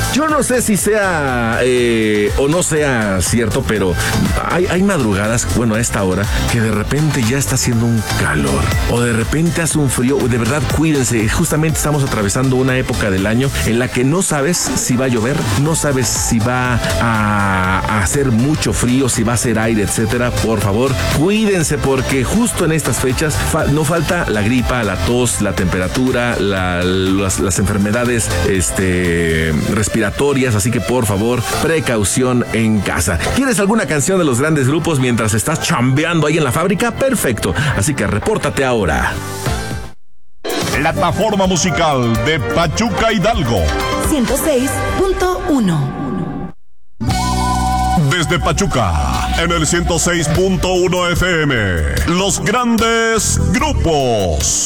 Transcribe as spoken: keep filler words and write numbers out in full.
Yo no sé si sea eh, o no sea cierto, pero hay, hay madrugadas, bueno, a esta hora, que de repente ya está haciendo un calor o de repente hace un frío. De verdad, cuídense. Justamente estamos atravesando una época del año en la que no sabes si va a llover, no sabes si va a, a hacer mucho frío, si va a hacer aire, etcétera. Por favor, cuídense, porque justo en estas fechas fa- no falta la gripa, la tos, la temperatura, la, las, las enfermedades este, respiratorias. Así que por favor, precaución en casa. ¿Quieres alguna canción de los grandes grupos mientras estás chambeando ahí en la fábrica? Perfecto. Así que repórtate ahora. Plataforma musical de Pachuca Hidalgo. ciento seis punto uno. Desde Pachuca, en el ciento seis punto uno F M. Los grandes grupos.